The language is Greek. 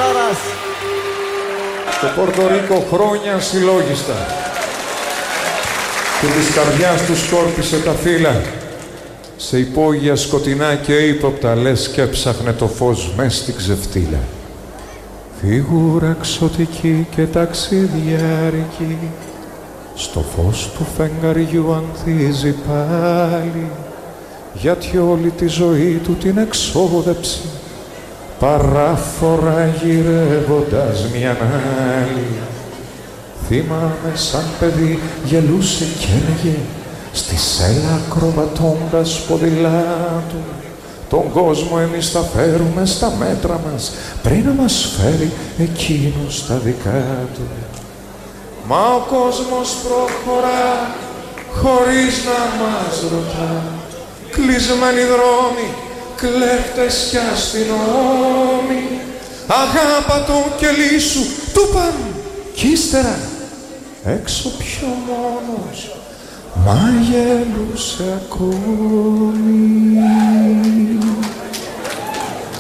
Κιθάρας. Στο Πορτορίκο χρόνια συλλόγιστα και της καρδιάς του σκόρπισε τα φύλλα σε υπόγεια σκοτεινά και ύποπτα, λες και έψαχνε το φως μες στην ξεφτύλα. Φίγουρα ξωτική και ταξιδιάρικη στο φως του φεγγαριού ανθίζει πάλι, γιατί όλη τη ζωή του την εξόδεψε παράφορα γυρεύοντας μιαν άλλη. Θυμάμαι σαν παιδί γελούσε κι έλεγε στη σέλα ακροβατώντας ποδηλάτου, τον κόσμο εμείς θα φέρουμε στα μέτρα μας πριν να μας φέρει εκείνος στα δικά του. Μα ο κόσμος προχωρά χωρίς να μας ρωτά, κλεισμένοι δρόμοι, κλέφτες κι αστυνόμοι, αγάπα τον και λύσου του παν κι ύστερα έξω πιο μόνος μα γελούσε ακόμη.